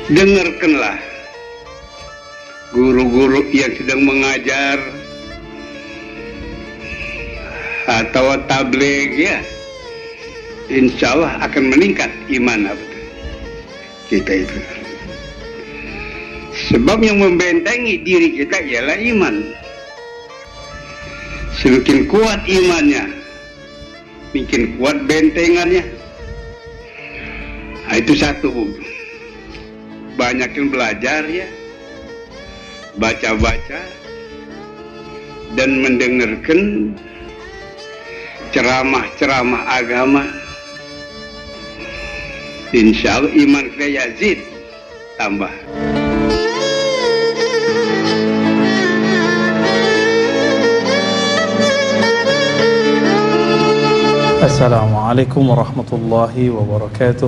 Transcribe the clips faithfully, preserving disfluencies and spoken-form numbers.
dengarkanlah guru-guru yang sedang mengajar atau tabligh ya, insya Allah akan meningkat iman kita itu. Sebab yang membentengi diri kita ialah iman. Semakin kuat imannya, makin kuat bentengannya. Nah, itu satu. Banyakin belajar ya, baca-baca dan mendengarkan ceramah-ceramah agama. Insya Allah iman kita yazid, tambah. Assalamualaikum warahmatullahi wabarakatuh.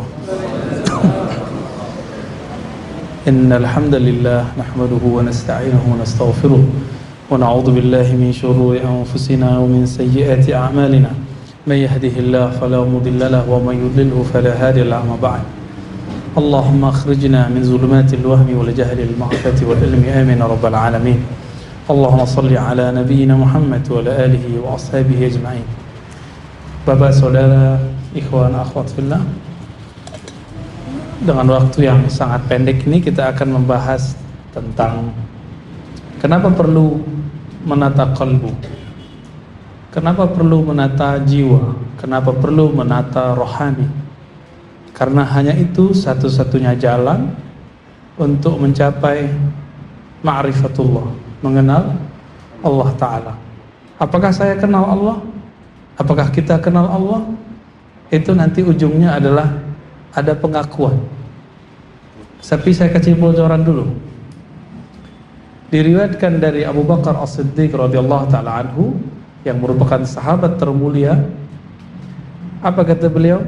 Innal hamdalillah nahmaduhu wa nasta'inuhu wa nastaghfiruh wa na'udzu billahi min shururi anfusina wa min sayyiati a'malina. May yahdihillahu fala mudilla lahu wa may yudlilhu fala hadiya lahu. Ma ba'd. Allahumma akhrijna min zulumatil wahmi wal jahli wal ma'rifati wal ilmi amin ya rabbal alamin. Allahumma shalli ala nabiyyina Muhammad wa ala alihi wa ashabihi ajma'in. Bapak, saudara, ikhwan, akhwat fillah, dengan waktu yang sangat pendek ini kita akan membahas tentang kenapa perlu menata kalbu, kenapa perlu menata jiwa, kenapa perlu menata rohani. Karena hanya itu satu-satunya jalan untuk mencapai ma'rifatullah, mengenal Allah Ta'ala. Apakah saya kenal Allah? Apakah kita kenal Allah? Itu nanti ujungnya adalah ada pengakuan. Tapi saya kasih bocoran dulu. Diriwayatkan dari Abu Bakar As-Siddiq radhiyallahu taala anhu yang merupakan sahabat termulia. Apa kata beliau?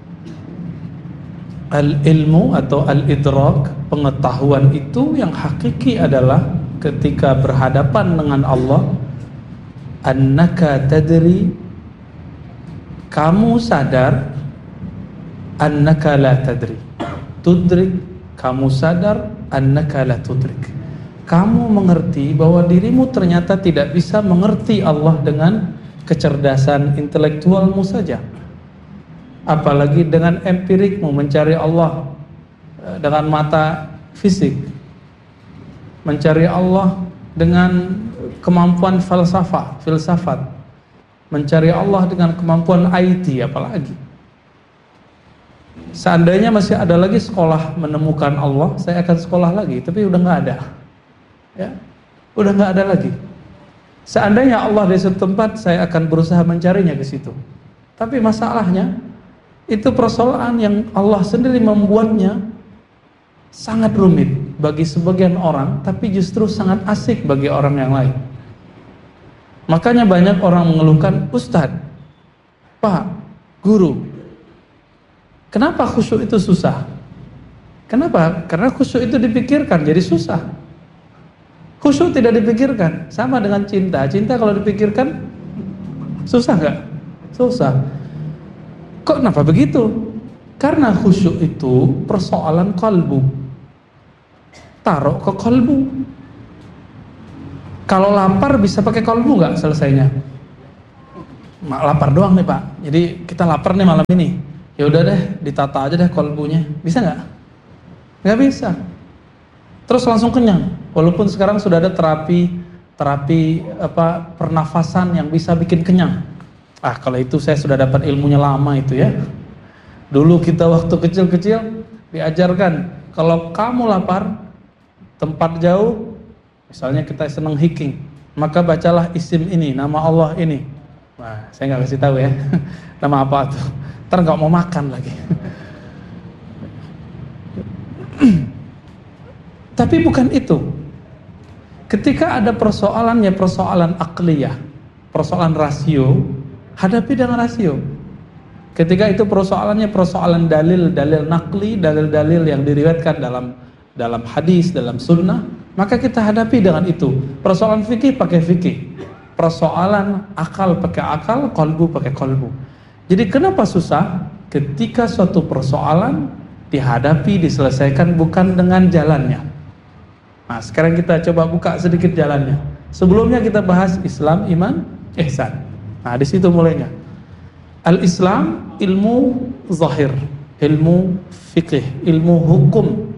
Al-ilmu atau al-idrak, pengetahuan itu yang hakiki adalah ketika berhadapan dengan Allah, annaka tadri, kamu sadar, annaka la tadri, tudrik, kamu sadar, annaka la tudrik, kamu mengerti bahwa dirimu ternyata tidak bisa mengerti Allah dengan kecerdasan intelektualmu saja, apalagi dengan empirikmu mencari Allah dengan mata fisik, mencari Allah dengan kemampuan falsafah, filsafat, mencari Allah dengan kemampuan I T apalagi. Seandainya masih ada lagi sekolah menemukan Allah, saya akan sekolah lagi, tapi udah nggak ada, ya, udah nggak ada lagi. Seandainya Allah di suatu tempat, saya akan berusaha mencarinya ke situ. Tapi masalahnya itu persoalan yang Allah sendiri membuatnya sangat rumit bagi sebagian orang, tapi justru sangat asik bagi orang yang lain. Makanya banyak orang mengeluhkan, Ustadz, Pak, Guru, kenapa khusyuk itu susah? Kenapa? Karena khusyuk itu dipikirkan, jadi susah. Khusyuk tidak dipikirkan, sama dengan cinta. Cinta kalau dipikirkan, susah nggak? Susah. Kok kenapa begitu? Karena khusyuk itu persoalan kalbu. Taruh ke kalbu. Kalau lapar bisa pakai kalbu nggak selesainya? Lapar doang nih Pak. Jadi kita lapar nih malam ini. Ya udah deh, ditata aja deh kalbunya. Bisa nggak? Nggak bisa. Terus langsung kenyang. Walaupun sekarang sudah ada terapi terapi apa pernafasan yang bisa bikin kenyang. Ah, kalau itu saya sudah dapat ilmunya lama itu ya. Dulu kita waktu kecil-kecil diajarkan kalau kamu lapar, tempat jauh, misalnya kita senang hiking, maka bacalah isim ini, nama Allah ini. Nah, saya nggak kasih tahu ya, nama apa tuh. Ntar nggak mau makan lagi. Tapi bukan itu. Ketika ada persoalannya persoalan akliyah, persoalan rasio, hadapi dengan rasio. Ketika itu persoalannya persoalan dalil, dalil nakli, dalil-dalil yang diriwayatkan dalam dalam hadis, dalam sunnah, maka kita hadapi dengan itu. Persoalan fikih pakai fikih, persoalan akal pakai akal, kolbu pakai kolbu. Jadi kenapa susah? Ketika suatu persoalan dihadapi, diselesaikan bukan dengan jalannya. Nah, sekarang kita coba buka sedikit jalannya. Sebelumnya kita bahas Islam, iman, ihsan. Nah, di situ mulainya. Al-Islam ilmu zahir, ilmu fikih, ilmu hukum.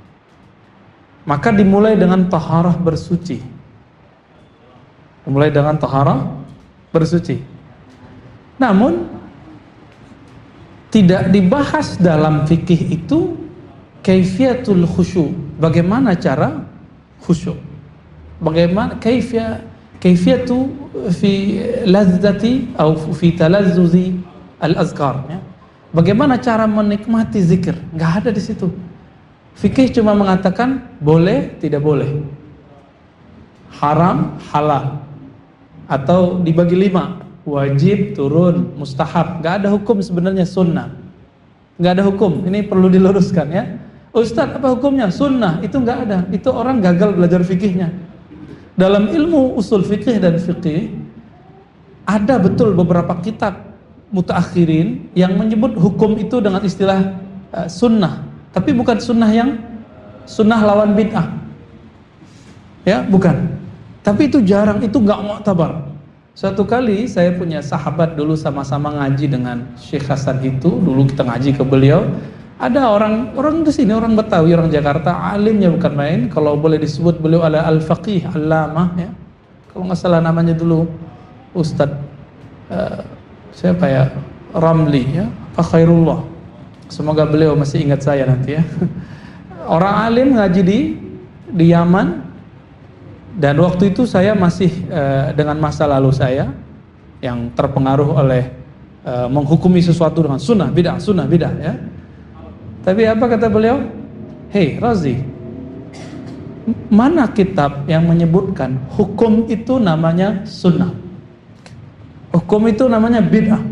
Maka dimulai dengan taharah bersuci. Dimulai dengan taharah bersuci. Namun tidak dibahas dalam fikih itu kaifiyatul khusyu, bagaimana cara khusyuk. Bagaimana kaifiyah kaifiyatu fi lazzati atau fi talazzuzi al-azkar, ya. Bagaimana cara menikmati zikir? Enggak ada di situ. Fikih cuma mengatakan boleh, tidak boleh. Haram, halal. Atau dibagi lima, wajib, turun, mustahab. Enggak ada hukum sebenarnya sunnah. Enggak ada hukum. Ini perlu diluruskan, ya. Ustadz, apa hukumnya? Sunnah. Itu enggak ada. Itu orang gagal belajar fikihnya. Dalam ilmu usul fikih dan fikih ada betul beberapa kitab mutaakhirin yang menyebut hukum itu dengan istilah uh, sunnah, tapi bukan sunnah yang sunnah lawan bid'ah, ya, bukan. Tapi itu jarang, itu nggak mu'tabar. Suatu kali saya punya sahabat dulu sama-sama ngaji dengan Syekh Hasan itu, dulu kita ngaji ke beliau. Ada orang orang di sini, orang Betawi, orang Jakarta, alimnya bukan main. Kalau boleh disebut beliau adalah al-faqih, allamah, ya. Kalau nggak salah namanya dulu Ustadz uh, siapa ya, Ramli, ya, Pak Khairullah. Semoga beliau masih ingat saya nanti, ya. Orang alim ngaji di di Yaman. Dan waktu itu saya masih uh, dengan masa lalu saya yang terpengaruh oleh uh, menghukumi sesuatu dengan sunnah bid'ah, sunnah bid'ah, ya. Tapi apa kata beliau? Hei Razi, mana kitab yang menyebutkan hukum itu namanya sunnah, hukum itu namanya bid'ah?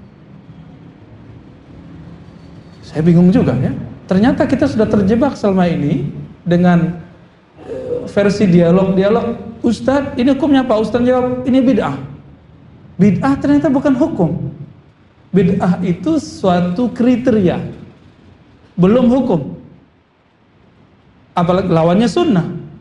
Saya bingung juga, ya. Ternyata kita sudah terjebak selama ini dengan uh, versi dialog-dialog. Ustadz, ini hukumnya apa? Ustadz jawab, ini bid'ah. Bid'ah ternyata bukan hukum. Bid'ah itu suatu kriteria, belum hukum. Apalagi lawannya sunnah.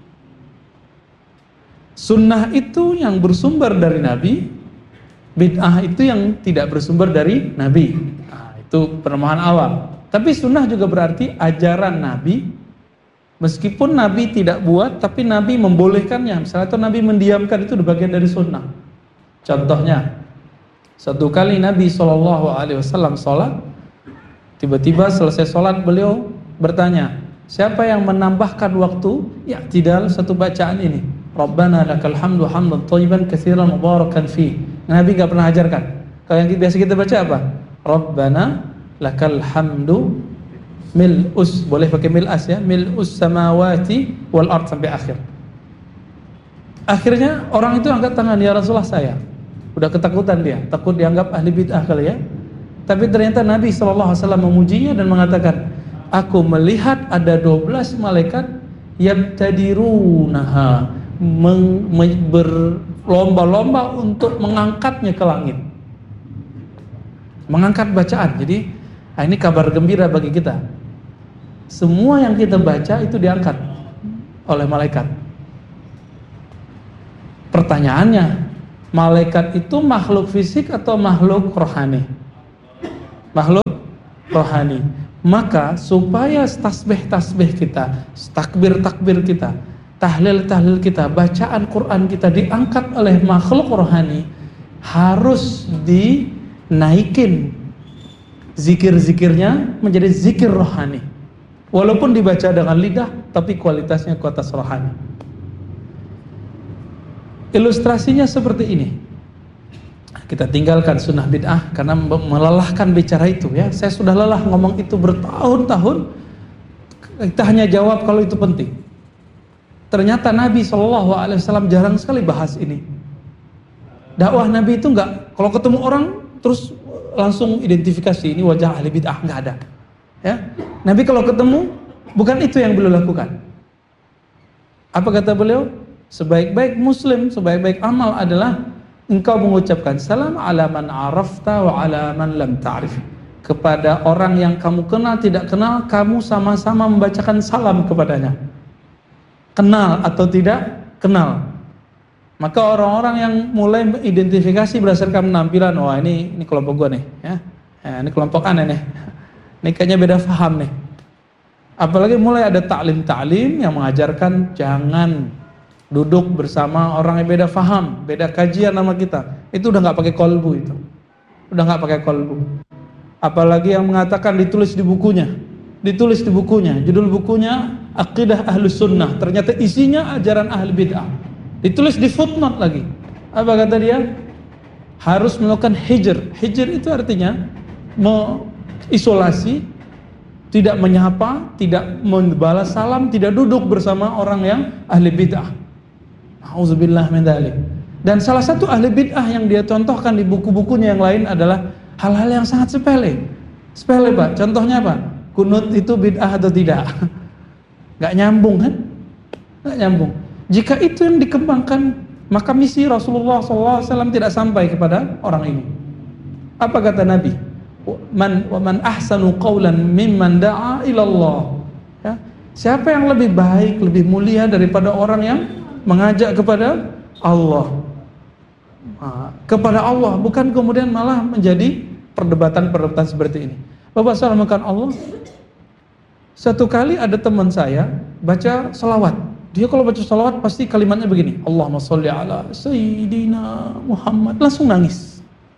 Sunnah itu yang bersumber dari Nabi, bid'ah itu yang tidak bersumber dari Nabi. Nah, itu perumahan awal. Tapi sunnah juga berarti ajaran Nabi, meskipun Nabi tidak buat, tapi Nabi membolehkannya. Misalnya, atau Nabi mendiamkan, itu bagian dari sunnah. Contohnya, satu kali Nabi shallallahu alaihi wasallam sholat, tiba-tiba selesai sholat beliau bertanya, siapa yang menambahkan waktu ya tidak satu bacaan ini, Rabbana lakal hamdu hamdan thayyiban katsiran mubarakan fi. Nabi enggak pernah ajarkan. Kalau yang biasa kita baca apa? Rabbana lakal hamdu mil'us, boleh pakai mil'as, ya, mil'us samawati wal ard sampai akhir. Akhirnya orang itu angkat tangan, ya Rasulullah, saya. Udah ketakutan dia, takut dianggap ahli bid'ah kali, ya. Tapi ternyata Nabi shallallahu alaihi wasallam memujinya dan mengatakan, aku melihat ada dua belas malaikat yabtadirunaha, berlomba-lomba untuk mengangkatnya ke langit, mengangkat bacaan. Jadi nah, ini kabar gembira bagi kita. Semua yang kita baca itu diangkat oleh malaikat. Pertanyaannya, malaikat itu makhluk fisik atau makhluk rohani? Makhluk rohani. Maka supaya tasbih-tasbih kita, takbir-takbir kita, tahlil-tahlil kita, bacaan Quran kita diangkat oleh makhluk rohani, harus dinaikin zikir-zikirnya menjadi zikir rohani. Walaupun dibaca dengan lidah, tapi kualitasnya kualitas rohani. Ilustrasinya seperti ini. Kita tinggalkan sunnah bid'ah karena melelahkan bicara itu, ya. Saya sudah lelah ngomong itu bertahun-tahun. Kita hanya jawab kalau itu penting. Ternyata Nabi shallallahu alaihi wasallam jarang sekali bahas ini. Dakwah Nabi itu enggak, kalau ketemu orang terus langsung identifikasi ini wajah ahli bid'ah, enggak ada. Ya. Nabi kalau ketemu bukan itu yang beliau lakukan. Apa kata beliau? Sebaik-baik muslim, sebaik-baik amal adalah engkau mengucapkan salam ala man arafta wa ala man lam ta'rif. kepada orang yang kamu kenal tidak kenal, kamu sama-sama membacakan salam kepadanya. Kenal atau tidak kenal. Maka orang-orang yang mulai mengidentifikasi berdasarkan penampilan, wah ini ini kelompok gua nih, ya. Ya, ini kelompok aneh nih. Ini kayaknya beda paham nih. Apalagi mulai ada taklim-taklim yang mengajarkan jangan duduk bersama orang yang beda paham, beda kajian sama kita. Itu udah nggak pakai kolbu itu. Udah nggak pakai kolbu. Apalagi yang mengatakan ditulis di bukunya. Ditulis di bukunya, judul bukunya Aqidah Ahlus Sunnah. Ternyata isinya ajaran ahli bid'ah. Ditulis di footnote lagi. Apa kata dia? Harus melakukan hijr. Hijr itu artinya mengisolasi, tidak menyapa, tidak membalas salam, tidak duduk bersama orang yang ahli bid'ah. Auzubillah min dzalik. Dan salah satu ahli bid'ah yang dia contohkan di buku-bukunya yang lain adalah hal-hal yang sangat sepele. Sepele, Pak. Contohnya apa? Kunut itu bid'ah atau tidak? Gak nyambung kan? Gak nyambung. Jika itu yang dikembangkan, maka misi Rasulullah shallallahu alaihi wasallam tidak sampai kepada orang ini. Apa kata Nabi? Man wa man ahsanu qawlan mimman da'a ila Allah. Ya. Siapa yang lebih baik, lebih mulia daripada orang yang mengajak kepada Allah? Nah, kepada Allah, bukan kemudian malah menjadi perdebatan-perdebatan seperti ini. Bapak salamakan Allah. Satu kali ada teman saya baca salawat. Dia kalau baca salawat pasti kalimatnya begini, Allahumma sholli ala Sayyidina Muhammad. Langsung nangis.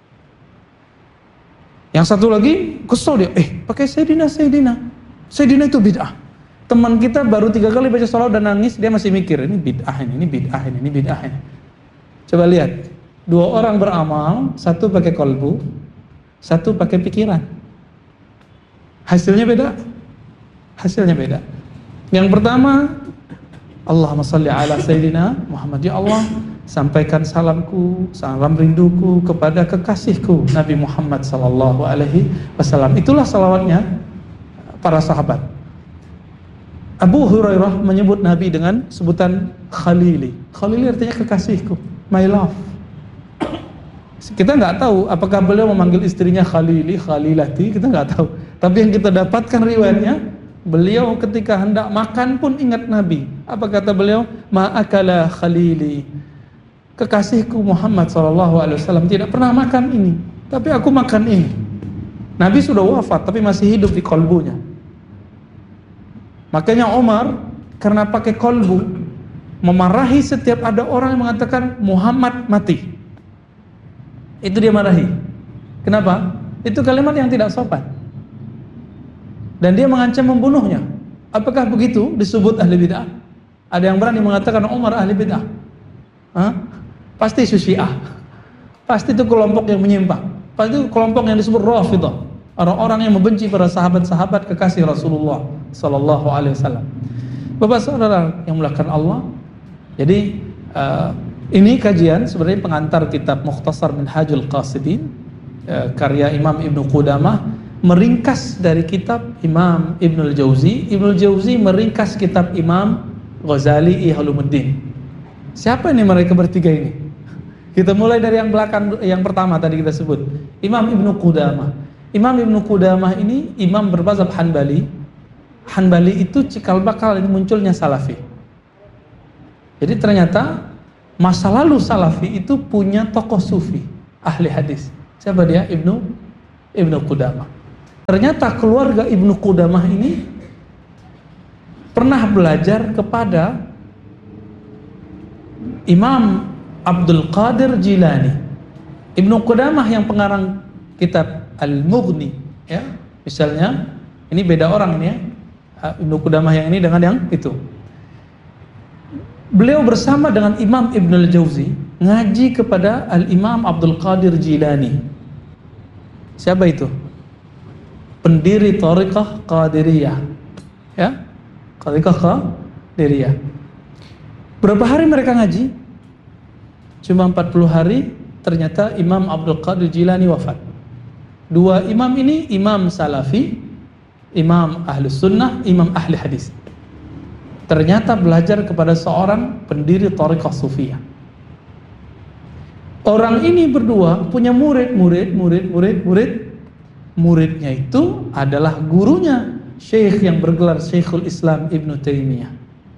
Yang satu lagi kesel dia, eh pakai Sayyidina Sayyidina. Sayyidina itu bid'ah. Teman kita baru tiga kali baca salawat dan nangis, dia masih mikir ini bid'ah ini, ini bid'ah ini, ini bid'ah ini. Coba lihat, dua orang beramal, satu pakai kolbu, satu pakai pikiran. Hasilnya beda. Hasilnya beda. Yang pertama, Allahumma sholli ala Sayyidina Muhammad. Ya Allah, sampaikan salamku, salam rinduku kepada kekasihku Nabi Muhammad sallallahu alaihi wasallam. Itulah salawatnya para sahabat. Abu Hurairah menyebut Nabi dengan sebutan Khalili. Khalili artinya kekasihku, my love. Kita nggak tahu apakah beliau memanggil istrinya Khalili, Khalilati, kita nggak tahu. Tapi yang kita dapatkan riwayatnya, beliau ketika hendak makan pun ingat Nabi. Apa kata beliau? Ma'akala Khalili. Kekasihku Muhammad shallallahu alaihi wasallam tidak pernah makan ini, tapi aku makan ini. Nabi sudah wafat, tapi masih hidup di kolbunya. Makanya Umar karena pakai kolbu memarahi setiap ada orang yang mengatakan Muhammad mati. Itu dia marahi. Kenapa? Itu kalimat yang tidak sopan. Dan dia mengancam membunuhnya. Apakah begitu disebut ahli bid'ah? Ada yang berani mengatakan Umar ahli bid'ah? Hah? Pasti itu Syiah. Pasti itu kelompok yang menyimpang. Pasti itu kelompok yang disebut Rafidhah. Orang-orang yang membenci para sahabat-sahabat kekasih Rasulullah sallallahu alaihi wasallam. Bapak saudara yang dimuliakan Allah. Jadi uh, ini kajian sebenarnya pengantar kitab Mukhtasar Minhajul Qasidin uh, karya Imam Ibnu Qudamah, meringkas dari kitab Imam Ibnul Jauzi. Ibnul Jauzi meringkas kitab Imam Ghazali Ihya Ulumuddin. Siapa ini mereka bertiga ini? Kita mulai dari yang belakang, yang pertama tadi kita sebut, Imam Ibnu Qudamah. Imam Ibnu Qudamah ini imam bermazhab Hanbali. Hanbali itu cikal bakal munculnya Salafi. Jadi ternyata masa lalu Salafi itu punya tokoh sufi, ahli hadis. Siapa dia? Ibnu Ibnu Qudamah. Ternyata keluarga Ibnu Qudamah ini pernah belajar kepada Imam Abdul Qadir Jilani. Ibnu Qudamah yang pengarang kitab Al-Mughni, ya. Misalnya, ini beda orang ini ya. Ibnu Qudamah yang ini dengan yang itu. Beliau bersama dengan Imam Ibnul Jauzi ngaji kepada Al-Imam Abdul Qadir Jilani. Siapa itu? Pendiri Thariqah Qadiriyah. Ya. Thariqah Qadiriyah. Berapa hari mereka ngaji? Cuma empat puluh hari, ternyata Imam Abdul Qadir Jilani wafat. Dua imam ini imam Salafi, imam Ahlus Sunnah, imam Ahli Hadis. Ternyata belajar kepada seorang pendiri Thariqah Sufiyah. Orang ini berdua punya murid, murid, murid, murid, murid muridnya itu adalah gurunya, syekh yang bergelar Syekhul Islam Ibnu Taimiyah.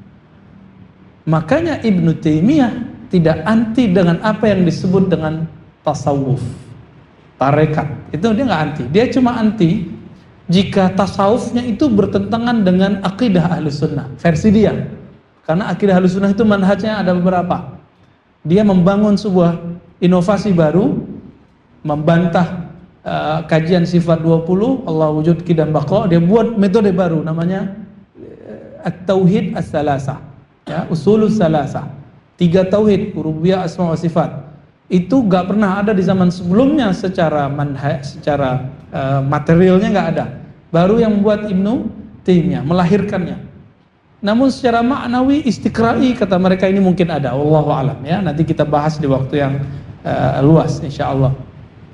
Makanya Ibnu Taimiyah tidak anti dengan apa yang disebut dengan tasawuf, tarekat. Itu dia nggak anti. Dia cuma anti jika tasawufnya itu bertentangan dengan akidah Ahlus Sunnah versi dia. Karena akidah Ahlus Sunnah itu manhajnya ada beberapa. Dia membangun sebuah inovasi baru, membantah Uh, kajian sifat dua puluh Allah wujud qidam baqa. Dia buat metode baru namanya uh, at-tauhid as-salasah, ya, usulus salasah. Tiga tauhid, rububiyah, asma wa sifat. Itu gak pernah ada di zaman sebelumnya secara manhaj, secara uh, materialnya gak ada. Baru yang membuat Ibnu Taimiyah, melahirkannya. Namun secara maknawi, istiqra'i kata mereka ini mungkin ada. Wallahu alam, ya. Nanti kita bahas di waktu yang uh, luas insyaallah.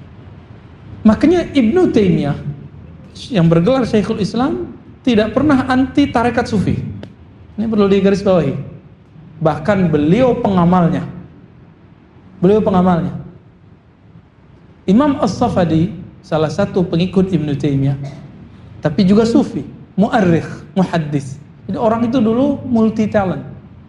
Makanya Ibnu Taimiyah yang bergelar Syekhul Islam tidak pernah anti tarekat sufi. Ini perlu digarisbawahi. Bahkan beliau pengamalnya. Beliau pengamalnya. Imam As-Safadi salah satu pengikut Ibnu Taimiyah, tapi juga sufi, mu'arrikh, muhaddis. Jadi orang itu dulu multi talent.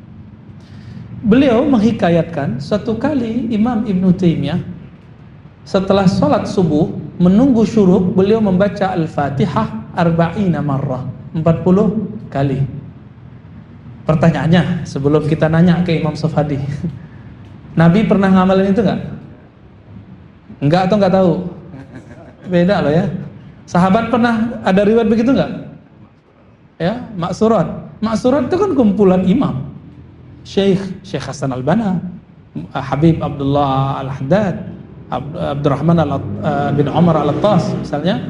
Beliau menghikayatkan suatu kali Imam Ibnu Taimiyah setelah sholat subuh menunggu syuruk, beliau membaca Al-Fatihah arba'ina marrah, empat puluh kali. Pertanyaannya sebelum kita nanya ke Imam Safadi, Nabi pernah ngamalin itu enggak? Enggak atau enggak tahu? Beda loh ya. Sahabat pernah ada riwayat begitu enggak? Ya, maksurat. Maksurat itu kan kumpulan imam. Syekh Syekh Hasan Al-Banna, Habib Abdullah Al-Haddad, Abdurrahman al, uh, bin Umar Al-Attas misalnya,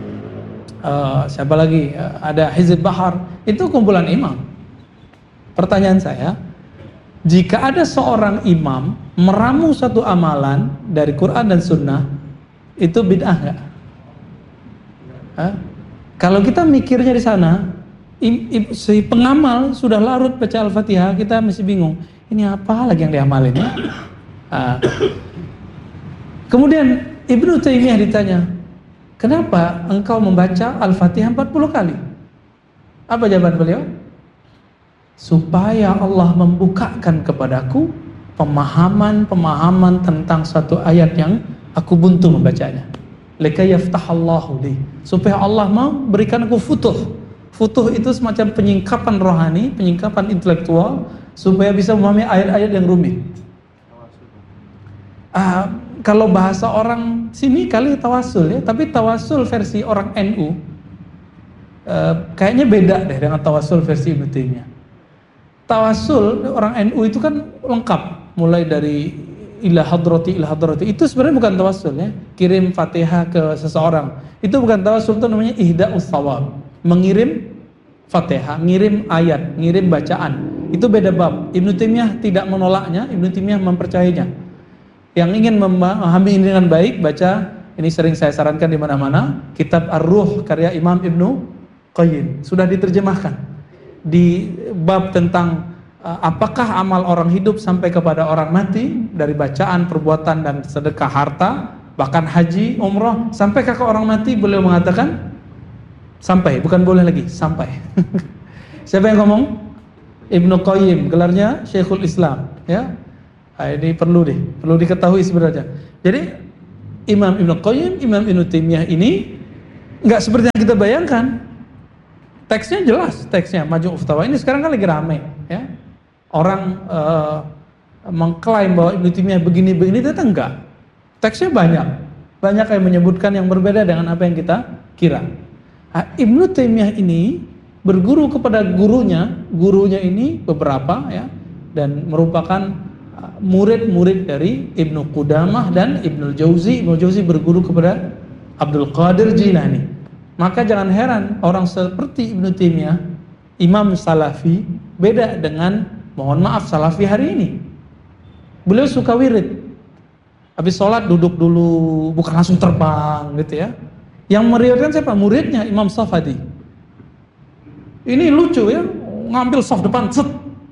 uh, siapa lagi, uh, ada Hizib Bahar, itu kumpulan imam. Pertanyaan saya, jika ada seorang imam meramu satu amalan dari Quran dan Sunnah, itu bid'ah nggak? Huh? Kalau kita mikirnya di sana, im, im, si pengamal sudah larut baca Al-Fatihah, kita masih bingung, ini apa lagi yang diamalin? Uh, Kemudian Ibnu Taimiyah ditanya, kenapa engkau membaca Al-Fatihah empat puluh kali? Apa jawaban beliau? Supaya Allah membukakan kepadaku pemahaman-pemahaman tentang satu ayat yang aku buntu membacanya. Likay yaftahallahu li. Supaya Allah mau berikan aku futuh. Futuh itu semacam penyingkapan rohani, penyingkapan intelektual, supaya bisa memahami ayat-ayat yang rumit. Ah, kalau bahasa orang sini kali tawasul ya, tapi tawasul versi orang N U uh, kayaknya beda deh dengan tawasul versi Ibnu Taimiyah. Tawasul orang N U itu kan lengkap, mulai dari ila hadrati ila hadrati. Itu sebenarnya bukan tawasul ya, kirim Fatihah ke seseorang. Itu bukan tawasul, itu namanya ihda'us shawab. Mengirim Fatihah, ngirim ayat, ngirim bacaan. Itu beda bab. Ibnu Taimiyah tidak menolaknya, Ibnu Taimiyah mempercayainya. Yang ingin memahami ini dengan baik, baca, ini sering saya sarankan di mana-mana, kitab Ar-Ruh karya Imam Ibnu Qayyim, sudah diterjemahkan di bab tentang uh, apakah amal orang hidup sampai kepada orang mati, dari bacaan, perbuatan dan sedekah harta, bahkan haji, umrah, sampai ke orang mati. Beliau mengatakan sampai, bukan boleh lagi, sampai. Siapa yang ngomong? Ibnu Qayyim, gelarnya Syekhul Islam, ya. Nah, ini perlu deh, perlu diketahui sebenarnya. Jadi Imam Ibnu Qayyim, Imam Ibnu Taimiyah ini nggak seperti yang kita bayangkan. Teksnya jelas, teksnya Majmu' Fatawa ini sekarang kan lagi rame, ya. Orang uh, mengklaim bahwa Ibnu Taimiyah begini-begini, ternyata enggak. Teksnya banyak, banyak yang menyebutkan yang berbeda dengan apa yang kita kira. Nah, Ibnu Taimiyah ini berguru kepada gurunya, gurunya ini beberapa ya, dan merupakan murid-murid dari Ibnu Qudamah dan Ibnu Jauzi. Ibnu Jauzi berguru kepada Abdul Qadir Jilani. Maka jangan heran orang seperti Ibnu Taimiyah, Imam Salafi, beda dengan, mohon maaf, Salafi hari ini. Beliau suka wirid. Habis sholat duduk dulu, bukan langsung terbang gitu ya. Yang meriwayatkan siapa? Muridnya Imam Safadi. Ini lucu ya, ngambil saf depan, set,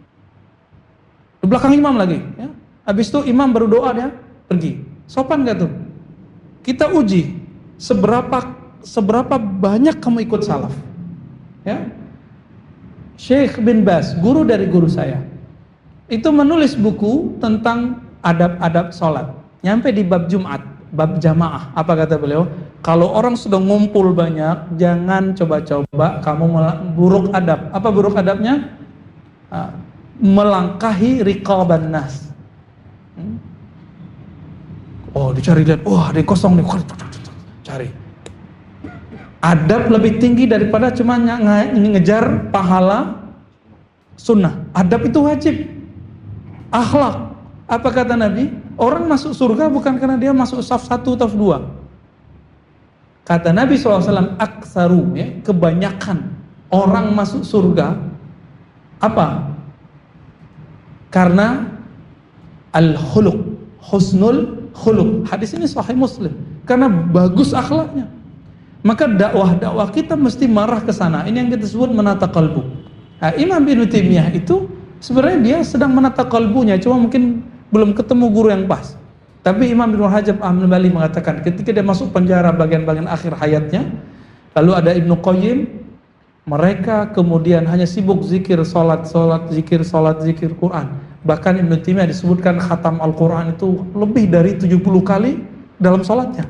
di belakang imam lagi ya. Habis itu imam baru doa, dia pergi. Sopan gak tuh? Kita uji seberapa seberapa banyak kamu ikut salaf. Ya. Syekh bin Baz, guru dari guru saya, itu menulis buku tentang adab-adab sholat. Nyampe di bab Jumat, bab jamaah. Apa kata beliau? Kalau orang sudah ngumpul banyak, jangan coba-coba kamu buruk adab. Apa buruk adabnya? Melangkahi riqaban nas. Oh, dicari lihat, wah ada yang kosong nih, cari. Adab lebih tinggi daripada cuma ngejar pahala sunnah. Adab itu wajib. Akhlak. Apa kata Nabi? Orang masuk surga bukan karena dia masuk saf satu, saf dua. Kata Nabi shallallahu alaihi wasallam, aksaru, ya, kebanyakan orang masuk surga. Apa? Karena al-khuluq, husnul khuluq. Hadis ini sahih Muslim. Karena bagus akhlaknya. Maka dakwah-dakwah kita mesti marah ke sana. Ini yang kita sebut menata kalbu. Nah, Imam Ibnu Taimiyah itu sebenarnya dia sedang menata kalbunya, cuma mungkin belum ketemu guru yang pas. Tapi Imam Ibnu Rajab Al-Hambali mengatakan ketika dia masuk penjara bagian-bagian akhir hayatnya, lalu ada Ibnu Qayyim, mereka kemudian hanya sibuk zikir, salat, salat, zikir, salat, zikir Quran. Bahkan Ibnu Taimiyah disebutkan khatam Al-Quran itu lebih dari tujuh puluh kali dalam salatnya.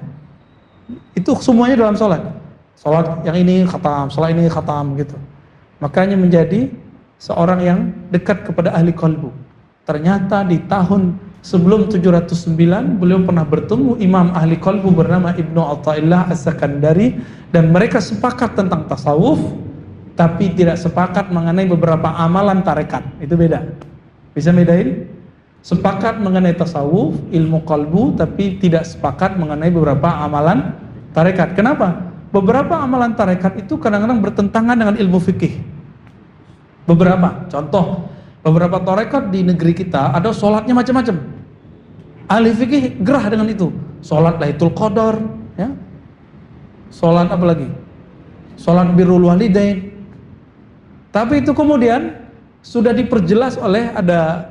Itu semuanya dalam sholat. Sholat yang ini khatam, sholat ini khatam gitu. Makanya menjadi seorang yang dekat kepada ahli qalbu. Ternyata di tahun sebelum tujuh ratus sembilan beliau pernah bertemu imam ahli qalbu bernama Ibnu Athaillah As-Sakandari, dan mereka sepakat tentang tasawuf tapi tidak sepakat mengenai beberapa amalan tarekat. Itu beda. Bisa bedain? Sepakat mengenai tasawuf, ilmu qalbu, tapi tidak sepakat mengenai beberapa amalan tarekat. Kenapa? Beberapa amalan tarekat itu kadang-kadang bertentangan dengan ilmu fikih. Beberapa, contoh, beberapa tarekat di negeri kita ada sholatnya macam-macam. Ahli fikih gerah dengan itu. Sholat Lailatul Qadar, ya. Sholat apa lagi? Sholat birrul walidain. Tapi itu kemudian sudah diperjelas oleh ada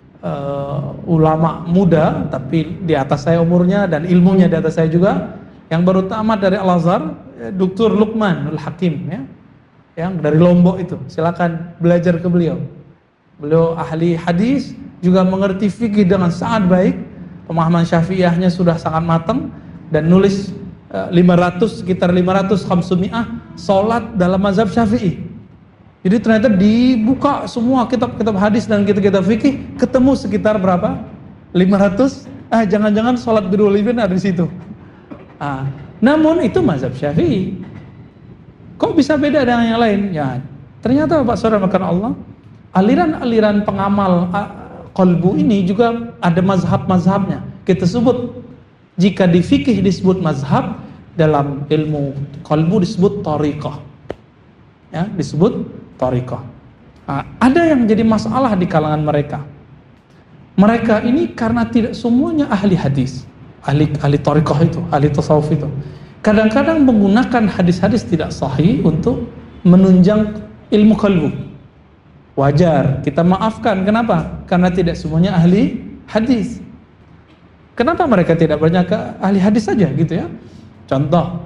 Uh, ulama muda tapi di atas saya umurnya dan ilmunya di atas saya juga, yang baru tamat dari Al-Azhar, Doktor Luqman Al-Hakim, ya, yang dari Lombok itu. Silakan belajar ke beliau. Beliau ahli hadis, juga mengerti fikih dengan sangat baik. Pemahaman Syafi'iyahnya sudah sangat matang dan nulis uh, lima ratus sekitar lima ratus khamsumiyah salat dalam mazhab Syafi'i. Jadi ternyata dibuka semua kitab-kitab hadis dan kitab-kitab fikih, ketemu sekitar berapa? lima ratus. Ah, jangan-jangan sholat birrul walidain ada di situ. Ah, namun itu mazhab Syafi'i. Kok bisa beda dengan yang lain? Ya, ternyata Pak Saudara makan Allah, aliran-aliran pengamal qalbu ini juga ada mazhab-mazhabnya. Kita sebut, jika di fikih disebut mazhab, dalam ilmu qalbu disebut tariqah. Ya, disebut tariqah. Nah, ada yang jadi masalah di kalangan mereka. Mereka ini karena tidak semuanya ahli hadis, ahli ahli tariqah itu, ahli tasawuf itu. Kadang-kadang menggunakan hadis-hadis tidak sahih untuk menunjang ilmu qalbu. Wajar, kita maafkan. Kenapa? Karena tidak semuanya ahli hadis. Kenapa mereka tidak banyak ahli hadis saja gitu ya? Contoh,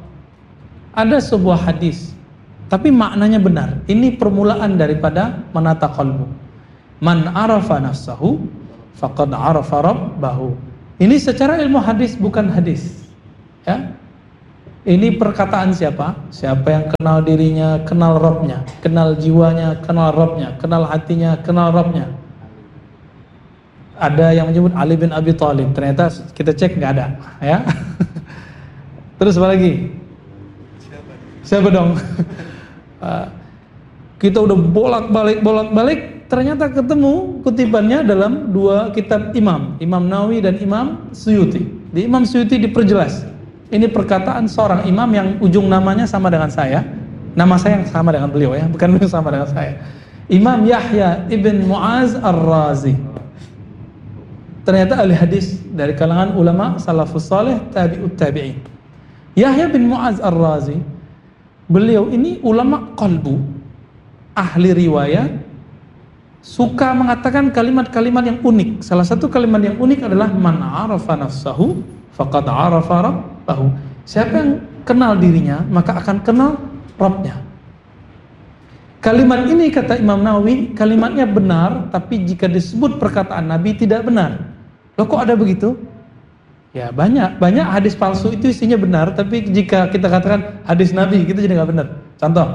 ada sebuah hadis tapi maknanya benar. Ini permulaan daripada menata qalbu. Man arafa nafsahu faqad arafa rabbahu. Ini secara ilmu hadis, bukan hadis. Ya. Ini perkataan siapa? Siapa yang kenal dirinya, kenal Rabbnya, kenal jiwanya, kenal Rabbnya, kenal hatinya, kenal Rabbnya. Ada yang menyebut Ali bin Abi Thalib. Ternyata kita cek nggak ada, ya. Terus apa lagi? Siapa, siapa dong? Uh, kita udah bolak-balik bolak-balik, ternyata ketemu kutipannya dalam dua kitab imam, Imam Nawawi dan Imam Suyuti. Di Imam Suyuti diperjelas. Ini perkataan seorang imam yang ujung namanya sama dengan saya. Nama saya yang sama dengan beliau, ya, bukan beliau sama dengan saya. Imam Yahya ibn Mu'az Ar-Razi. Ternyata ahli hadis dari kalangan ulama salafus saleh, tabi'ut tabi'in. Yahya bin Mu'az Ar-Razi, beliau ini ulama qalbu, ahli riwayat, suka mengatakan kalimat-kalimat yang unik. Salah satu kalimat yang unik adalah man arafa nafsahu faqad arafa rabbahu. Siapa yang kenal dirinya, maka akan kenal Rabbnya. Kalimat ini kata Imam Nawawi, kalimatnya benar, tapi jika disebut perkataan Nabi tidak benar. Loh kok ada begitu? Ya banyak, banyak hadis palsu itu isinya benar, tapi jika kita katakan hadis Nabi, gitu jadi nggak benar. Contoh,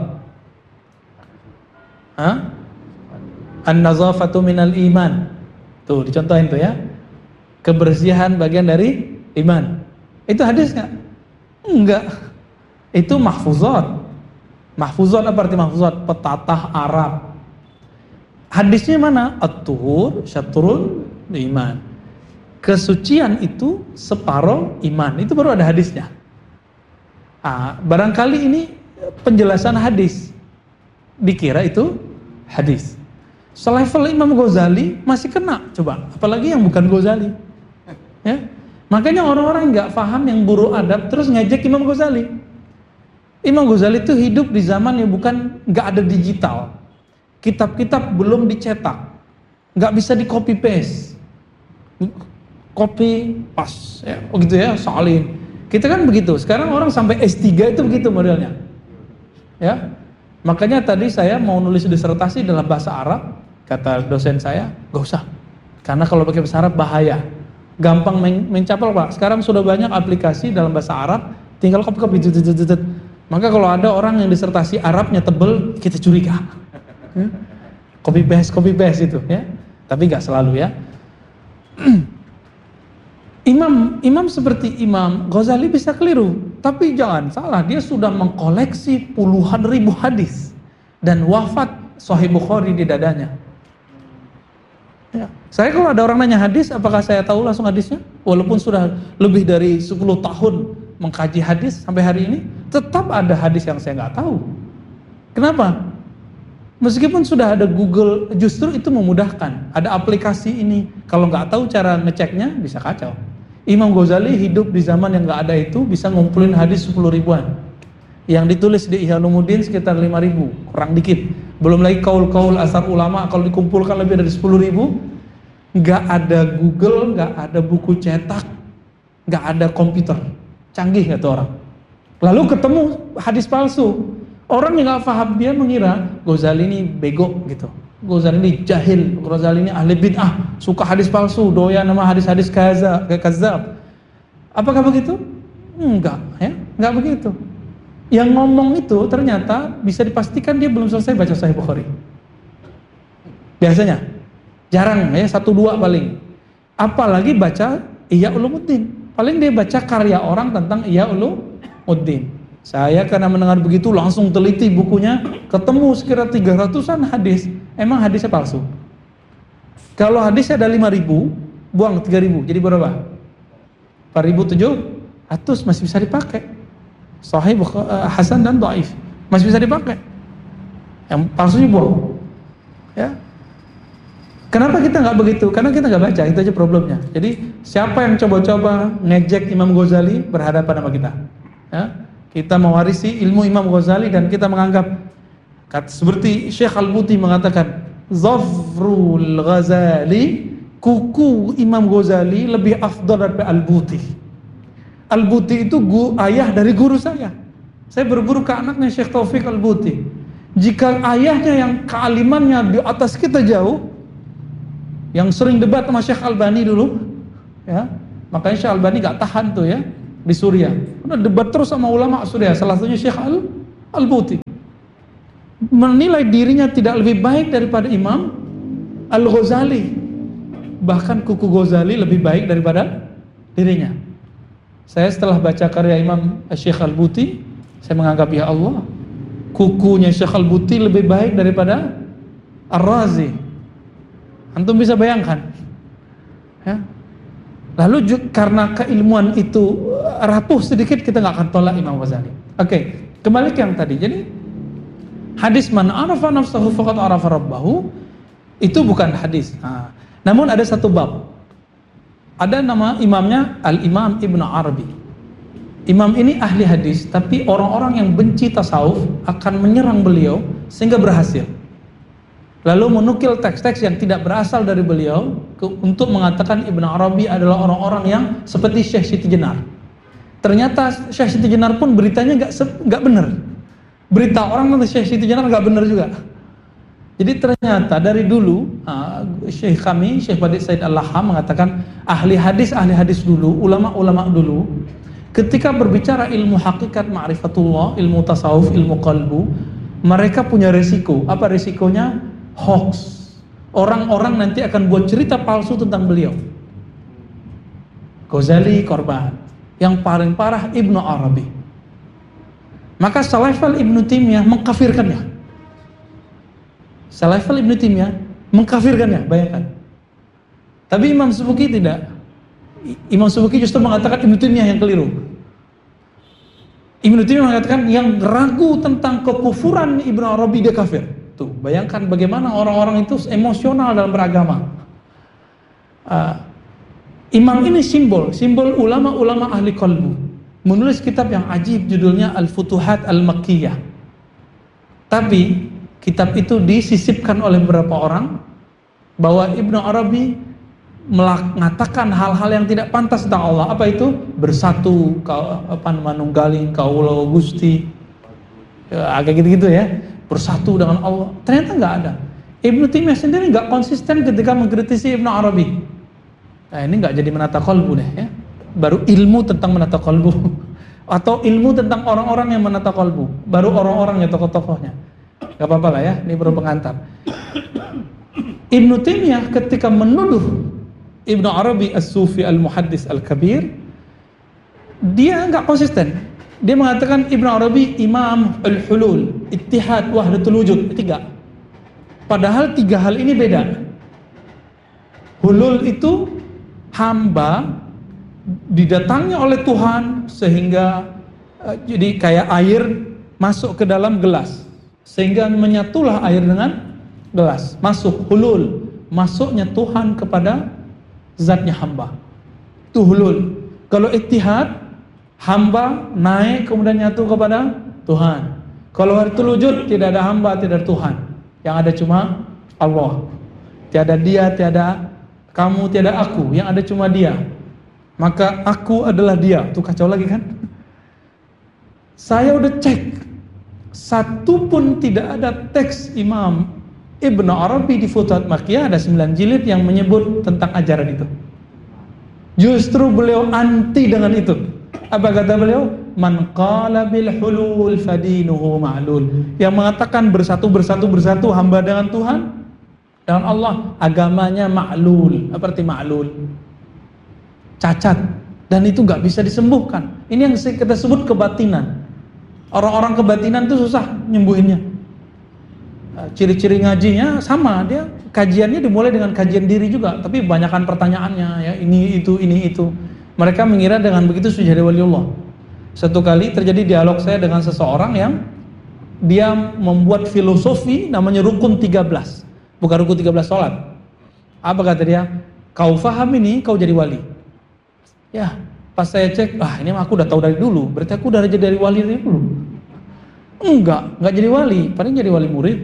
Hah? An-nazafatu minal iman. Tuh dicontohin tuh ya. Kebersihan bagian dari iman. Itu hadis nggak? Enggak. Itu mahfuzat. Mahfuzat apa arti mahfuzat? Petatah Arab. Hadisnya mana? At-tuhur syatrul iman. Kesucian itu separuh iman. Itu baru ada hadisnya. Ah, barangkali ini penjelasan hadis. Dikira itu hadis. Selevel Imam Ghazali masih kena, coba. Apalagi yang bukan Ghazali. Ya. Makanya orang-orang nggak paham yang buruk adab terus ngejek Imam Ghazali. Imam Ghazali itu hidup di zaman yang bukan nggak ada digital, kitab-kitab belum dicetak, nggak bisa di copy paste, copy pas, ya, oh gitu ya, salin. Kita kan begitu. Sekarang orang sampai S tiga itu begitu modelnya, ya. Makanya tadi saya mau nulis disertasi dalam bahasa Arab, kata dosen saya, gak usah, karena kalau pakai bahasa Arab bahaya, gampang men- mencapel pak. Sekarang sudah banyak aplikasi dalam bahasa Arab, tinggal copy-copy. Maka kalau ada orang yang disertasi Arabnya tebel, kita curiga. Copy paste, copy paste itu ya. Tapi nggak selalu ya. Imam Imam seperti Imam Ghazali bisa keliru, tapi jangan salah, dia sudah mengkoleksi puluhan ribu hadis dan wafat Sahih Bukhari di dadanya. Ya. Saya kalau ada orang nanya hadis, apakah saya tahu langsung hadisnya? Walaupun sudah lebih dari sepuluh tahun mengkaji hadis sampai hari ini, tetap ada hadis yang saya nggak tahu. Kenapa? Meskipun sudah ada Google, justru itu memudahkan. Ada aplikasi ini, kalau nggak tahu cara ngeceknya bisa kacau. Imam Ghazali hidup di zaman yang nggak ada itu, bisa ngumpulin hadis sepuluh ribuan. Yang ditulis di Ihya Ulumuddin sekitar lima ribu, kurang dikit. Belum lagi kaul-kaul asar ulama, kalau dikumpulkan lebih dari sepuluh ribu. Nggak ada Google, nggak ada buku cetak, nggak ada komputer. Canggih nggak tuh orang. Lalu ketemu hadis palsu. Orang yang nggak paham, dia mengira Ghazali ini bego gitu. Ghazali ini jahil, Ghazali ini ahli bid'ah, suka hadis palsu, doyan nama hadis-hadis kaza, kazab. Apakah begitu? Enggak, ya, enggak begitu. Yang ngomong itu ternyata bisa dipastikan dia belum selesai baca Sahih Bukhari. Biasanya, jarang ya, satu dua paling. Apalagi baca Ihya Ulumuddin. Paling dia baca karya orang tentang Ihya Ulumuddin. Saya karena mendengar begitu langsung teliti bukunya, ketemu sekira tiga ratusan hadis. Emang hadisnya palsu. Kalau hadisnya ada lima ribu, buang tiga ribu, jadi berapa? empat ribu tujuh ratus masih bisa dipakai. Sahih, uh, Hasan dan Dhaif masih bisa dipakai. Yang palsunya buang. Ya. Kenapa kita nggak begitu? Karena kita nggak baca, itu aja problemnya. Jadi siapa yang coba-coba ngejek Imam Ghazali berhadapan sama kita? Ya. Kita mewarisi ilmu Imam Ghazali dan kita menganggap seperti Syekh Al-Buti mengatakan, Zafrul Ghazali, kuku Imam Ghazali lebih afdal daripada Al-Buti. Al-Buti itu gu, ayah dari guru saya. Saya berguru ke anaknya Syekh Taufik Al-Buti. Jika ayahnya yang kealimannya di atas kita jauh, yang sering debat sama Syekh Albani dulu, ya, makanya Syekh Albani gak tahan tuh ya di Suriah. Udah debat terus sama ulama Suriah, salah satunya Syekh Al Al-Buti. Menilai dirinya tidak lebih baik daripada Imam Al-Ghazali. Bahkan kuku Ghazali lebih baik daripada dirinya. Saya setelah baca karya Imam Syekh Al-Buti, saya menganggap ya Allah, kukunya Syekh Al-Buti lebih baik daripada Ar-Razi. Antum bisa bayangkan, ya. Lalu juga, karena keilmuan itu rapuh sedikit, kita nggak akan tolak Imam Ghazali. Oke, kembali ke yang tadi. Jadi hadis man arafa nafsahu faqad arafa rabbahu itu bukan hadis. Nah, namun ada satu bab. Ada nama imamnya Al-Imam Ibnu Arabi. Imam ini ahli hadis, tapi orang-orang yang benci tasawuf akan menyerang beliau sehingga berhasil. Lalu menukil teks-teks yang tidak berasal dari beliau ke, untuk mengatakan Ibnu Arabi adalah orang-orang yang seperti Syekh Siti Jenar. Ternyata Syekh Siti Jenar pun beritanya nggak nggak benar. Berita orang tentang Syekh Siti Jenar nggak benar juga. Jadi ternyata dari dulu uh, Syekh kami, Syekh Badik Said Al-Laham mengatakan ahli hadis, ahli hadis dulu, ulama-ulama dulu ketika berbicara ilmu hakikat ma'rifatullah, ilmu tasawuf, ilmu qalbu, mereka punya resiko. Apa resikonya? Hoax. Orang-orang nanti akan buat cerita palsu tentang beliau. Ghazali korban. Yang paling parah Ibnu Arabi. Maka Salaifal Ibnu Taimiyah mengkafirkannya. Salaifal Ibnu Taimiyah mengkafirkannya, bayangkan. Tapi Imam Subki tidak. Imam Subki justru mengatakan Ibnu Taimiyah yang keliru. Ibnu Taimiyah mengatakan yang ragu tentang kekufuran Ibnu Arabi dia kafir. Tuh, bayangkan bagaimana orang-orang itu emosional dalam beragama. Uh, Imam ini simbol, simbol ulama-ulama ahli qalbu. Menulis kitab yang ajib judulnya Al-Futuhat Al-Makkiyah. Tapi kitab itu disisipkan oleh beberapa orang bahwa Ibnu Arabi mengatakan hal-hal yang tidak pantas tentang Allah. Apa itu? Bersatu, apa manunggaling, kaulo gusti, ya, agak gitu-gitu ya. Bersatu dengan Allah. Ternyata nggak ada. Ibnu Taimiyah sendiri nggak konsisten ketika mengkritisi Ibnu Arabi. Nah ini nggak jadi menata kolbu deh ya. Baru ilmu tentang menata kolbu atau ilmu tentang orang-orang yang menata kolbu. Baru orang-orangnya, tokoh-tokohnya. Gak apa-apa lah ya, ini baru pengantar. Ibnu Taimiyah ketika menuduh Ibnu Arabi As-Sufi Al-Muhaddis Al-Kabir, dia nggak konsisten. Dia mengatakan Ibnu Arabi Imam Al-Hulul, Ittihad, Wahdatul Wujud, tiga. Padahal tiga hal ini beda. Hulul itu hamba didatangi oleh Tuhan sehingga uh, jadi kayak air masuk ke dalam gelas. Sehingga menyatulah air dengan gelas. Masuk hulul, masuknya Tuhan kepada zatnya hamba. Itu hulul. Kalau ittihad, hamba naik kemudian nyatu kepada Tuhan. Kalau wahdatul wujud, tidak ada hamba, tidak ada Tuhan. Yang ada cuma Allah. Tiada dia, tiada kamu, tiada aku. Yang ada cuma dia. Maka aku adalah dia. Tuh kacau lagi kan? Saya udah cek, satu pun tidak ada teks Imam Ibnu Arabi di Futuhat Makkiyah, ada sembilan jilid yang menyebut tentang ajaran itu. Justru beliau anti dengan itu. Apa kata beliau? Man qala bil hulul fadinuhu ma'lul. Yang mengatakan bersatu bersatu bersatu hamba dengan Tuhan, dengan Allah, agamanya ma'lul. Apa arti ma'lul? Cacat, dan itu nggak bisa disembuhkan. Ini yang kita sebut kebatinan. Orang-orang kebatinan itu susah nyembuhinnya. Ciri-ciri ngajinya sama, dia kajiannya dimulai dengan kajian diri juga, tapi banyakkan pertanyaannya ya, ini itu ini itu. Mereka mengira dengan begitu sudah jadi waliullah. Satu kali terjadi dialog saya dengan seseorang yang dia membuat filosofi namanya rukun tiga belas. Bukan rukun tiga belas sholat. Apa kata dia? Kau faham ini, kau jadi wali. Ya, pas saya cek, ah ini aku udah tahu dari dulu. Berarti aku udah jadi wali dari dulu. Enggak, enggak jadi wali. Paling jadi wali murid.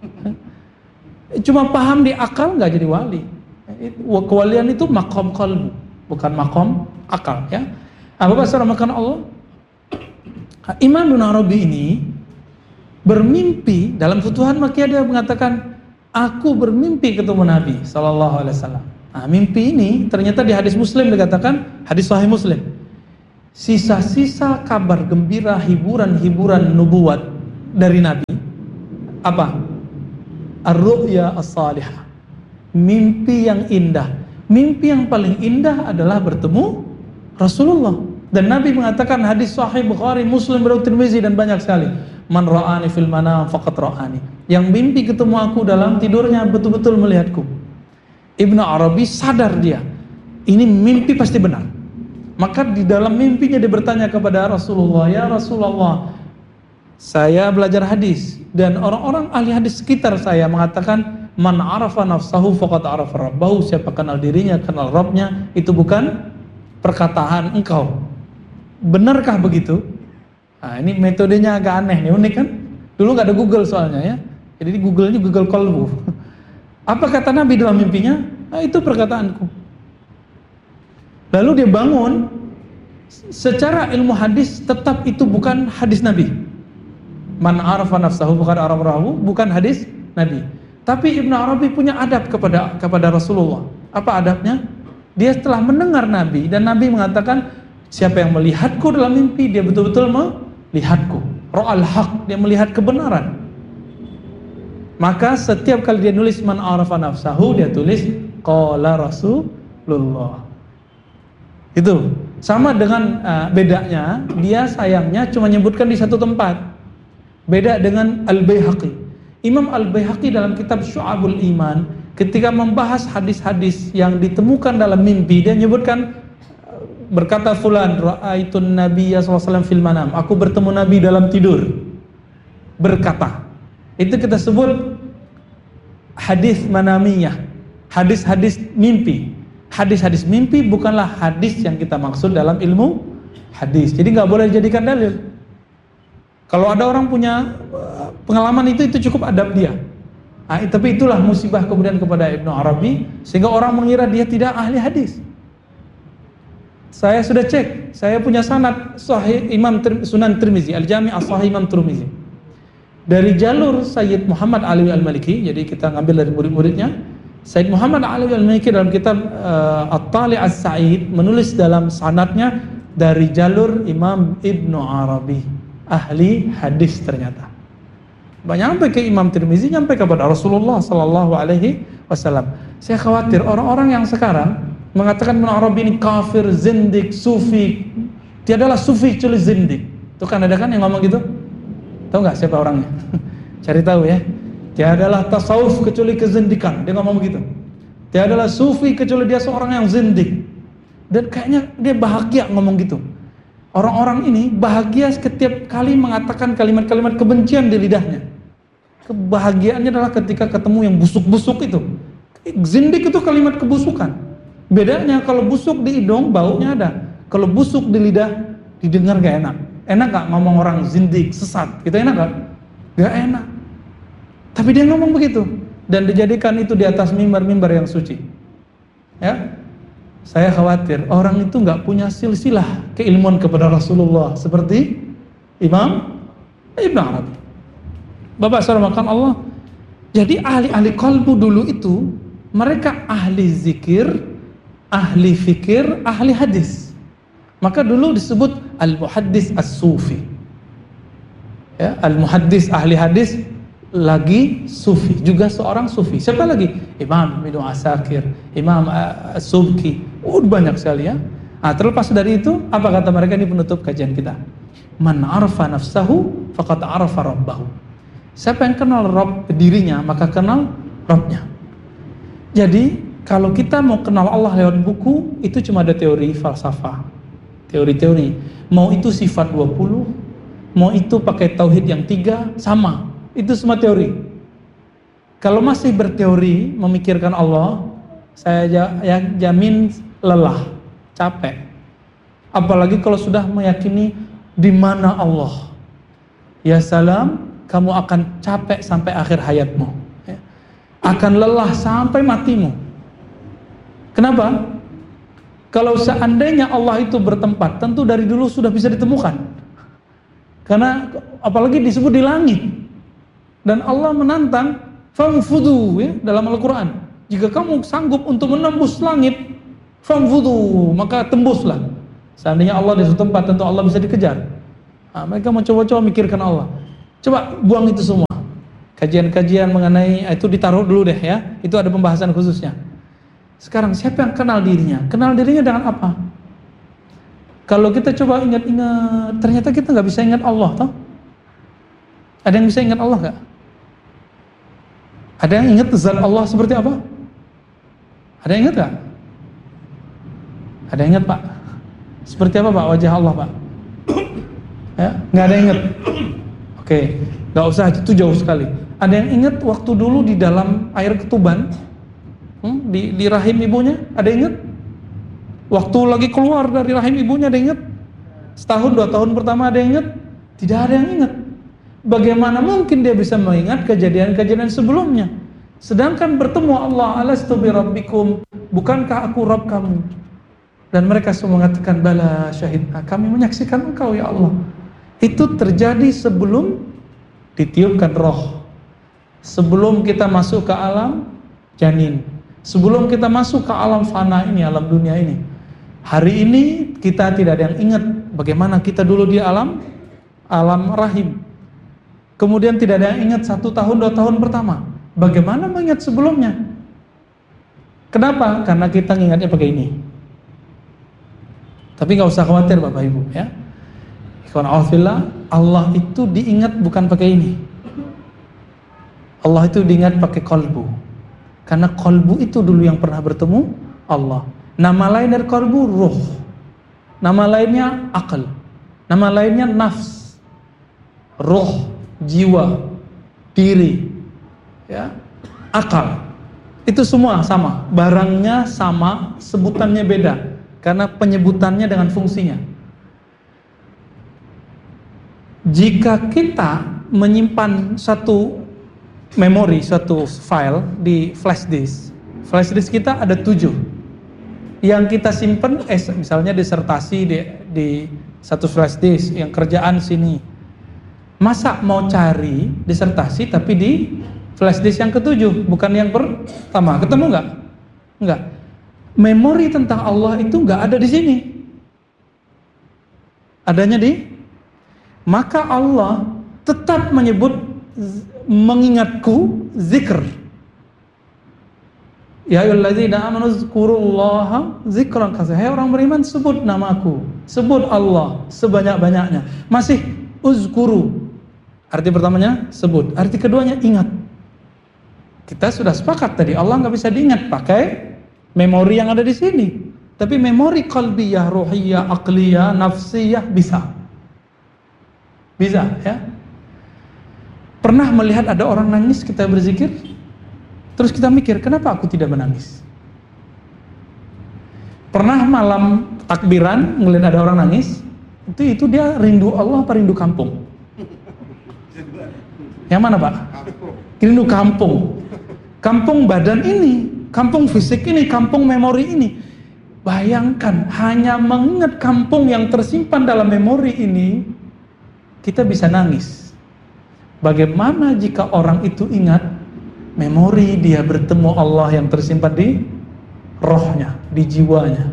Cuma paham di akal, enggak jadi wali. Kewalian itu makom qalbu, bukan makom akal ya. Apa bahasa makan Allah? Imam Ibnu Arabi ini bermimpi dalam Futuhat Makkiyah, dia mengatakan, aku bermimpi ketemu Nabi sallallahu alaihi wasallam. Nah, mimpi ini ternyata di hadis Muslim dikatakan, hadis Sahih Muslim, sisa-sisa kabar gembira, hiburan-hiburan nubuat dari Nabi. Apa? Ar-ru'ya as-salihah. Mimpi yang indah. Mimpi yang paling indah adalah bertemu Rasulullah. Dan Nabi mengatakan, hadis Sahih Bukhari, Muslim, Abu Tirmizi dan banyak sekali, man ra'ani fil manam faqad ra'ani. Yang mimpi ketemu aku dalam tidurnya betul-betul melihatku. Ibnu Arabi sadar dia, ini mimpi pasti benar. Maka di dalam mimpinya dia bertanya kepada Rasulullah, ya Rasulullah, saya belajar hadis dan orang-orang ahli hadis sekitar saya mengatakan, man arafa nafsahu faqad arafa rabbahu. Siapa kenal dirinya, kenal Rabbnya. Itu bukan perkataan engkau. Benarkah begitu? Nah, ini metodenya agak aneh nih, unik kan? Dulu nggak ada Google soalnya ya. Jadi Google-nya Google Kolbu. Apa kata Nabi dalam mimpinya? Nah, itu perkataanku. Lalu dia bangun, secara ilmu hadis tetap itu bukan hadis Nabi. Man arafa nafsahu bukan arafahu, bukan hadis Nabi. Tapi Ibnu Arabi punya adab kepada kepada Rasulullah. Apa adabnya? Dia telah mendengar Nabi dan Nabi mengatakan, siapa yang melihatku dalam mimpi, dia betul-betul melihatku. Ra'al haq, dia melihat kebenaran. Maka setiap kali dia nulis man arafa nafsahu, dia tulis qala Rasulullah. Itu sama dengan uh, bedanya, dia sayangnya cuma menyebutkan di satu tempat. Beda dengan Al-Baihaqi. Imam Al-Baihaqi dalam kitab Syu'abul Iman, ketika membahas hadis-hadis yang ditemukan dalam mimpi, dia menyebutkan, berkata fulan, ra'aitun nabiyya sallallahu alaihi wasallam fil manam, aku bertemu Nabi dalam tidur. Berkata. Itu kita sebut hadis manamiyah, hadis-hadis mimpi. Hadis-hadis mimpi bukanlah hadis yang kita maksud dalam ilmu hadis. Jadi nggak boleh dijadikan dalil. Kalau ada orang punya pengalaman itu, itu cukup adab dia. Nah, tapi itulah musibah kemudian kepada Ibnu Arabi, sehingga orang mengira dia tidak ahli hadis. Saya sudah cek, saya punya sanad Sahih Imam Sunan Tirmizi, Al-Jami' As-Sahih Imam Tirmizi. Dari jalur Sayyid Muhammad Alawi Al-Maliki, jadi kita ngambil dari murid-muridnya. Sayyid Muhammad Alawi Al-Maliki dalam kitab uh, At-Tali' As-Sa'id menulis dalam sanadnya dari jalur Imam Ibnu Arabi, ahli hadis ternyata. Nyampe ke Imam Tirmizi, nyampe kepada Rasulullah sallallahu alaihi wasallam. Saya khawatir orang-orang yang sekarang mengatakan Ibnu Arabi ini kafir, zindik, sufi. Tiadalah sufi kecuali zindik. Itu kan ada kan yang ngomong gitu? Tahu nggak siapa orangnya? Cari tahu ya. Tiadalah tasawuf kecuali kezindikan. Dia ngomong begitu. Tiadalah sufi kecuali dia seorang yang zindik. Dan kayaknya dia bahagia ngomong gitu. Orang-orang ini bahagia setiap kali mengatakan kalimat-kalimat kebencian di lidahnya. Kebahagiaannya adalah ketika ketemu yang busuk-busuk itu. Zindik itu kalimat kebusukan. Bedanya kalau busuk di hidung, baunya ada. Kalau busuk di lidah, didengar gak enak. Enak gak ngomong orang zindik, sesat? Itu enak gak? Gak enak. Tapi dia ngomong begitu. Dan dijadikan itu di atas mimbar-mimbar yang suci. Ya, saya khawatir orang itu gak punya silsilah keilmuan kepada Rasulullah seperti Imam Ibnu Arabi. Bapak saudara makan Allah. Jadi ahli-ahli qalbu dulu itu, mereka ahli zikir, ahli fikir, ahli hadis. Maka dulu disebut al-muhaddis as-sufi. Ya, al-muhaddis ahli hadis lagi sufi, juga seorang sufi. Siapa lagi? Imam Ibnu Asakir, Imam As-Subki. Uh, banyak sekali ya. Nah, terlepas dari itu, apa kata mereka ini penutup kajian kita? Man arfa nafsahu faqad arafa rabbahu. Siapa yang kenal Rabb dirinya, maka kenal Rabbnya. Jadi, kalau kita mau kenal Allah lewat buku, itu cuma ada teori falsafah, teori-teori. Mau itu sifat dua puluh, mau itu pakai tauhid yang tiga, sama. Itu semua teori. Kalau masih berteori memikirkan Allah, saya jamin lelah, capek. Apalagi kalau sudah meyakini di mana Allah. Ya salam, kamu akan capek sampai akhir hayatmu. Akan lelah sampai matimu. Kenapa? Kalau seandainya Allah itu bertempat, tentu dari dulu sudah bisa ditemukan. Karena apalagi disebut di langit. Dan Allah menantang, famfudu ya, dalam Al-Quran. Jika kamu sanggup untuk menembus langit, famfudu, maka tembuslah. Seandainya Allah di suatu tempat, tentu Allah bisa dikejar. Nah, mereka mau coba-coba mikirkan Allah. Coba buang itu semua. Kajian-kajian mengenai itu ditaruh dulu deh ya. Itu ada pembahasan khususnya. Sekarang siapa yang kenal dirinya? Kenal dirinya dengan apa? Kalau kita coba ingat-ingat, ternyata kita nggak bisa ingat Allah, toh? Ada yang bisa ingat Allah nggak? Ada yang ingat zat Allah seperti apa? Ada yang ingat nggak? Ada yang ingat Pak? Seperti apa Pak wajah Allah Pak? Ya, nggak ada yang ingat. Oke, nggak usah, itu jauh sekali. Ada yang ingat waktu dulu di dalam air ketuban, hmm, di, di rahim ibunya? Ada yang ingat? Waktu lagi keluar dari rahim ibunya, ada yang ingat? Setahun, dua tahun pertama ada yang ingat? Tidak ada yang ingat. Bagaimana mungkin dia bisa mengingat kejadian-kejadian sebelumnya? Sedangkan bertemu Allah, alastu bi rabbikum, bukankah aku Rabb kamu? Dan mereka semua mengatakan, bala syahidna, kami menyaksikan engkau ya Allah. Itu terjadi sebelum ditiupkan roh, sebelum kita masuk ke alam janin, sebelum kita masuk ke alam fana ini, alam dunia ini. Hari ini kita tidak ada yang ingat bagaimana kita dulu di alam alam rahim. Kemudian tidak ada yang ingat satu tahun, dua tahun pertama. Bagaimana mengingat sebelumnya? Kenapa? Karena kita ingatnya pakai ini. Tapi nggak usah khawatir Bapak Ibu ya. Allah itu diingat bukan pakai ini. Allah itu diingat pakai kolbu. Karena kolbu itu dulu yang pernah bertemu Allah. Nama lain dari kolbu ruh. Nama lainnya akal. Nama lainnya nafs. Ruh, jiwa, diri, ya, akal. Itu semua sama. Barangnya sama, sebutannya beda. Karena penyebutannya dengan fungsinya. Jika kita menyimpan satu memori, satu file di flash disk, flash disk kita ada tujuh. Yang kita simpan, eh, misalnya disertasi di, di satu flash disk, yang kerjaan sini. Masa mau cari disertasi tapi di flash disk yang ketujuh, bukan yang pertama? Ketemu nggak? Nggak. Memori tentang Allah itu nggak ada di sini. Adanya di maka Allah tetap menyebut mengingatku zikr. Ya ayyuhalladzina amanu dzkurullaha dzikran katsira. Hai orang beriman, sebut namaku, sebut Allah sebanyak-banyaknya. Masih uzkuru. Arti pertamanya sebut, arti keduanya ingat. Kita sudah sepakat tadi, Allah nggak bisa diingat pakai memori yang ada di sini. Tapi memori qalbiyah, ruhiyah, aqliyah, nafsiyah bisa. Bisa ya. Pernah melihat ada orang nangis kita berzikir, terus kita mikir, kenapa aku tidak menangis? Pernah malam takbiran ngelihat ada orang nangis, itu itu dia rindu Allah apa rindu kampung? Yang mana Pak? Rindu kampung. Kampung badan ini, kampung fisik ini, kampung memori ini. Bayangkan hanya mengingat kampung yang tersimpan dalam memori ini, kita bisa nangis. Bagaimana jika orang itu ingat memori dia bertemu Allah yang tersimpan di rohnya, di jiwanya?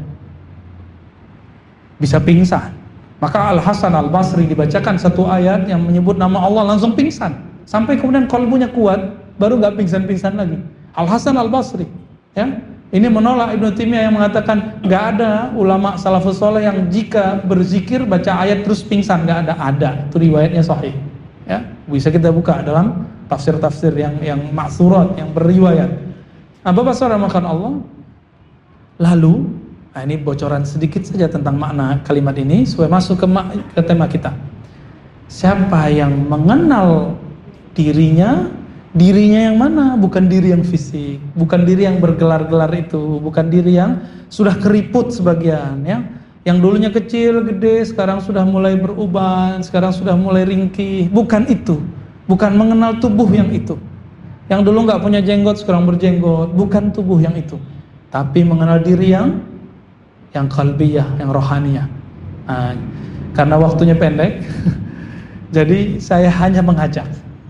Bisa pingsan. Maka Al-Hasan Al-Basri dibacakan satu ayat yang menyebut nama Allah, langsung pingsan. Sampai kemudian kalbunya kuat, baru gak pingsan-pingsan lagi. Al-Hasan Al-Basri ya. Ini menolak Ibnu Taimiyah yang mengatakan gak ada ulama salafus saleh yang jika berzikir baca ayat terus pingsan. Gak ada, ada. Itu riwayatnya sahih ya. Bisa kita buka dalam tafsir-tafsir yang yang ma'tsurat, yang berriwayat. Nah, Bapak Saudara makan Allah. Lalu, nah ini bocoran sedikit saja tentang makna kalimat ini supaya masuk ke, ke tema kita. Siapa yang mengenal dirinya, dirinya yang mana? Bukan diri yang fisik, bukan diri yang bergelar-gelar itu, bukan diri yang sudah keriput sebagian ya. Yang dulunya kecil, gede, sekarang sudah mulai beruban, sekarang sudah mulai ringkih. Bukan itu. Bukan mengenal tubuh yang itu. Yang dulu nggak punya jenggot, sekarang berjenggot. Bukan tubuh yang itu. Tapi mengenal diri yang yang qalbiyah, yang rohaniyah. Nah, karena waktunya pendek, jadi saya hanya mengajak.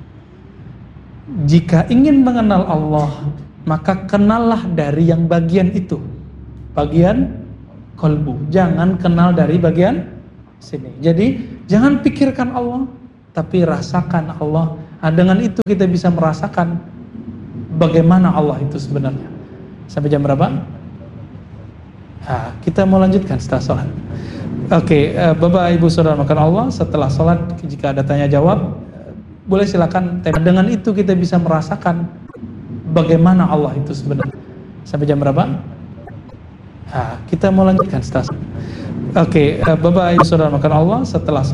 Jika ingin mengenal Allah, maka kenallah dari yang bagian itu. Bagian kolbu, jangan kenal dari bagian sini. Jadi jangan pikirkan Allah, tapi rasakan Allah. Nah, dengan itu kita bisa merasakan bagaimana Allah itu sebenarnya. Sampai jam berapa? Nah, kita mau lanjutkan setelah sholat. Oke, okay, Bapak Ibu Saudara makan Allah, setelah sholat jika ada tanya jawab, boleh silakan. Dengan itu kita bisa merasakan bagaimana Allah itu sebenarnya. Sampai jam berapa? Nah, kita mau lanjutkan setelah. Oke, okay, Bapak Ibu Saudara makan Allah, setelah